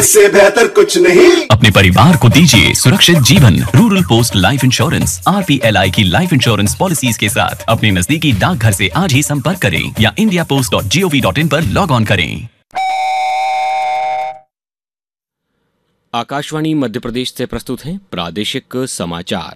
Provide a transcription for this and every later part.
इससे बेहतर कुछ नहीं। अपने परिवार को दीजिए सुरक्षित जीवन। Rural post life insurance RPLI की लाइफ इंश्योरेंस पॉलिसीज के साथ अपने नजदीकी डाकघर से आज ही संपर्क करें या indiapost.gov.in पर लॉग ऑन करें। आकाशवाणी मध्य प्रदेश से प्रस्तुत हैं प्रादेशिक समाचार।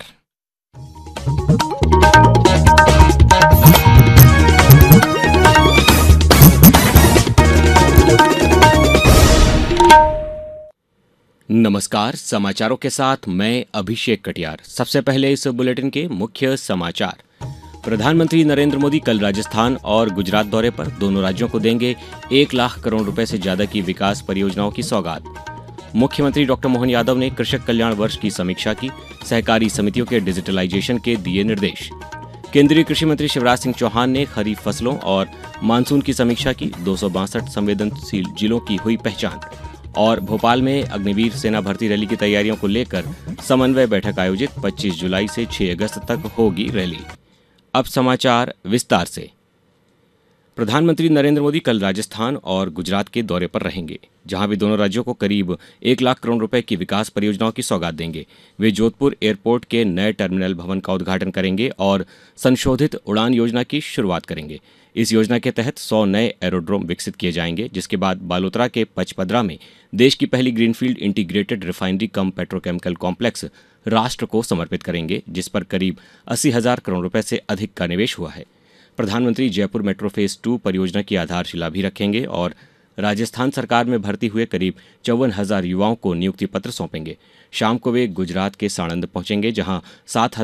नमस्कार, समाचारों के साथ मैं अभिषेक कटियार। सबसे पहले इस बुलेटिन के मुख्य समाचार। प्रधानमंत्री नरेंद्र मोदी कल राजस्थान और गुजरात दौरे पर दोनों राज्यों को देंगे 1 लाख करोड़ रुपए से ज्यादा की विकास परियोजनाओं की सौगात। मुख्यमंत्री डॉक्टर मोहन यादव ने कृषक कल्याण वर्ष की समीक्षा की। सहकारी समितियों के डिजिटलाइजेशन के दिए निर्देश। केंद्रीय कृषि मंत्री शिवराज सिंह चौहान ने खरीफ फसलों और मानसून की समीक्षा की। 262 संवेदनशील जिलों की हुई पहचान। और भोपाल में अग्निवीर सेना भर्ती रैली की तैयारियों को लेकर समन्वय बैठक आयोजित। 25 जुलाई से 6 अगस्त तक होगी रैली। अब समाचार विस्तार से। प्रधानमंत्री नरेंद्र मोदी कल राजस्थान और गुजरात के दौरे पर रहेंगे, जहां वे दोनों राज्यों को करीब 1 लाख करोड़ रुपए की विकास परियोजनाओं की सौगात देंगे। वे जोधपुर एयरपोर्ट के नए टर्मिनल भवन का उद्घाटन करेंगे और संशोधित उड़ान योजना की शुरुआत करेंगे। इस योजना के तहत 100 नए एरोड्रोम विकसित किए जाएंगे, जिसके बाद बालोतरा के पचपदरा में देश की पहली ग्रीनफील्ड इंटीग्रेटेड रिफाइनरी कम पेट्रोकेमिकल कॉम्प्लेक्स राष्ट्र को समर्पित करेंगे, जिस पर करीब 80,000 करोड़ रुपए से अधिक का निवेश हुआ है। प्रधानमंत्री जयपुर मेट्रो फेज 2 परियोजना की आधारशिला भी रखेंगे और राजस्थान सरकार में भर्ती हुए करीब 54,000 युवाओं को नियुक्ति पत्र सौंपेंगे। शाम को वे गुजरात के साणंद पहुंचेंगे, जहां 7,000